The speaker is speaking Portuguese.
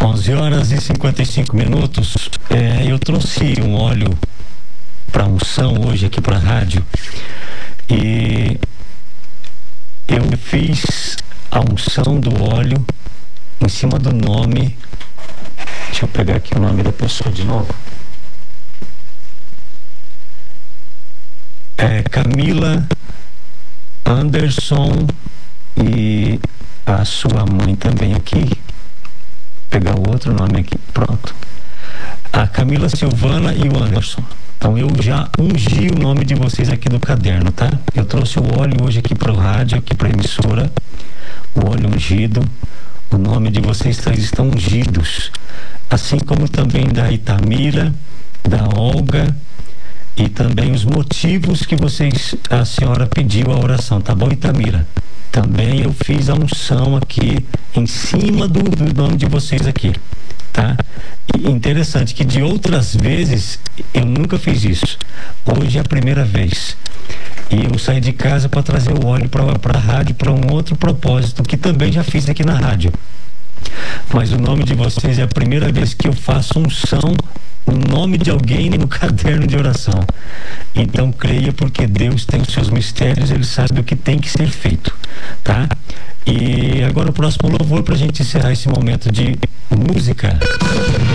11h55. Eu trouxe um óleo para unção hoje aqui para a rádio e eu fiz a unção do óleo em cima do nome. Deixa eu pegar aqui o nome da pessoa de novo. Camila Anderson e a sua mãe também aqui. Vou pegar o outro nome aqui, pronto. A Camila Silvana e o Anderson. Então eu já ungi o nome de vocês aqui do caderno, tá? Eu trouxe o óleo hoje aqui para o rádio, aqui para a emissora. O óleo ungido. O nome de vocês três estão ungidos. Assim como também da Itamira, da Olga e também os motivos que a senhora pediu a oração, tá bom, Itamira? Também eu fiz a unção aqui em cima do nome de vocês aqui, tá? E interessante que de outras vezes eu nunca fiz isso. Hoje é a primeira vez. E eu saí de casa para trazer o óleo para a rádio para um outro propósito que também já fiz aqui na rádio. Mas o nome de vocês é a primeira vez que eu faço unção no nome de alguém no caderno de oração. Então creia, porque Deus tem os seus mistérios, Ele sabe o que tem que ser feito, tá? E agora o próximo louvor para a gente encerrar esse momento de música.